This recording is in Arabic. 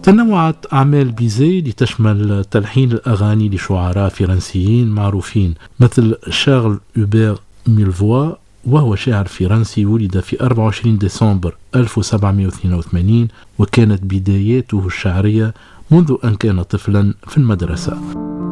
تنوعت أعمال بيزي لتشمل تلحين الأغاني لشعراء فرنسيين معروفين مثل شارل هوبير ميلفوا، وهو شاعر فرنسي ولد في 24 ديسمبر 1782، وكانت بداياته الشعرية منذ أن كان طفلا في المدرسة.